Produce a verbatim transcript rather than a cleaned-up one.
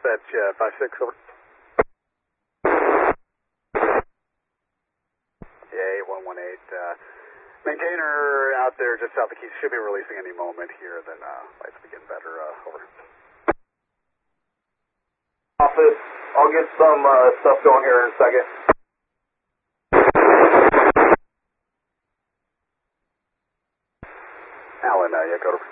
dispatch uh, five six, over. Yeah, eight one one eight. Uh, maintainer out there just south of the Keys should be releasing any moment here, then uh, lights begin better, uh, over. Office, I'll get some uh, stuff going here in a second. Alan, uh, yeah, go to.